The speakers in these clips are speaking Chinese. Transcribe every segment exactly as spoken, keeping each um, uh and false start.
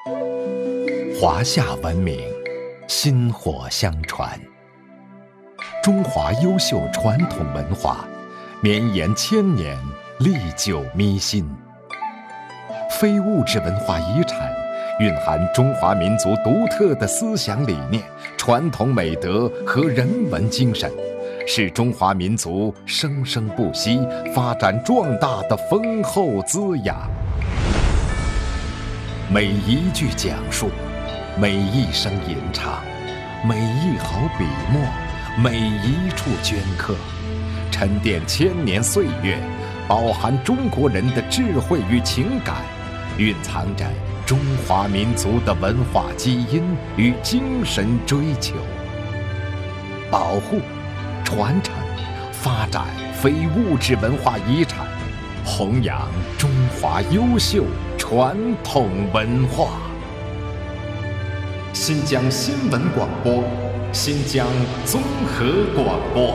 华夏文明，薪火相传。中华优秀传统文化，绵延千年，历久弥新。非物质文化遗产蕴含中华民族独特的思想理念、传统美德和人文精神，是中华民族生生不息、发展壮大的丰厚滋养。每一句讲述，每一声吟唱，每一毫笔墨，每一处镌刻，沉淀千年岁月，饱含中国人的智慧与情感，蕴藏着中华民族的文化基因与精神追求。保护、传承、发展非物质文化遗产，弘扬中华优秀传统文化。新疆新闻广播，新疆综合广播。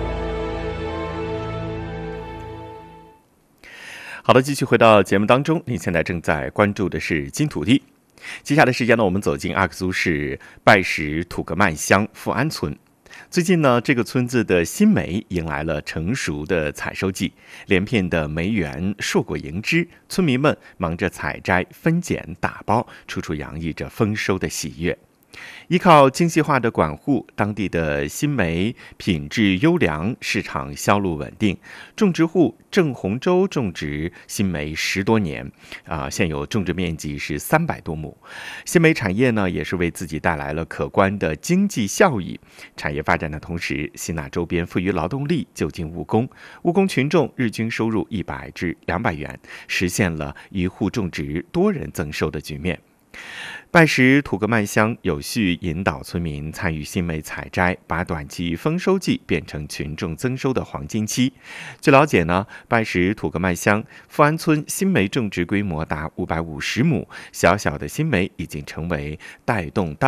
好的，继续回到节目当中，您现在正在关注的是金土地。接下来的时间呢，我们走进阿克苏市拜石土格曼乡富安村。最近呢，这个村子的新梅迎来了成熟的采收季，连片的梅园硕果盈枝，村民们忙着采摘、分拣、打包，处处洋溢着丰收的喜悦。依靠精细化的管护，当地的新梅品质优良，市场销路稳定。种植户郑洪洲种植新梅十多年，啊、呃，现有种植面积是三百多亩。新梅产业呢，也是为自己带来了可观的经济效益。产业发展的同时，吸纳周边富余劳动力，就近务工，务工群众日均收入一百至两百元，实现了一户种植多人增收的局面。拜石土格曼乡有序引导村民参与新梅采摘，把短期丰收季变成群众增收的黄金期。据了解呢，拜石土格曼乡富安村新梅种植规模达五百五十亩，小小的新梅已经成为带动当